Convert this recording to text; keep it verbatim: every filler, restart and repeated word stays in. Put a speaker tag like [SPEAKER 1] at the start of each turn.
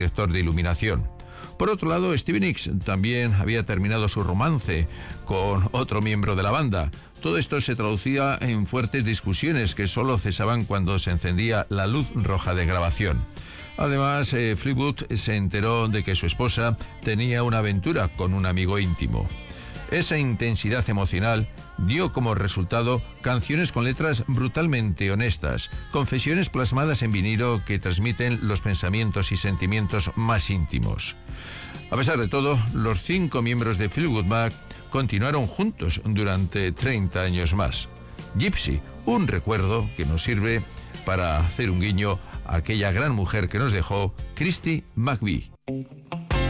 [SPEAKER 1] director de iluminación. Por otro lado, Stevie Nicks también había terminado su romance con otro miembro de la banda. Todo esto se traducía en fuertes discusiones que solo cesaban cuando se encendía la luz roja de grabación. Además, eh, Fleetwood se enteró de que su esposa tenía una aventura con un amigo íntimo. Esa intensidad emocional dio como resultado canciones con letras brutalmente honestas, confesiones plasmadas en vinilo que transmiten los pensamientos y sentimientos más íntimos. A pesar de todo, los cinco miembros de Fleetwood Mac continuaron juntos durante treinta años más. Gypsy, un recuerdo que nos sirve para hacer un guiño a aquella gran mujer que nos dejó, Christy McVie.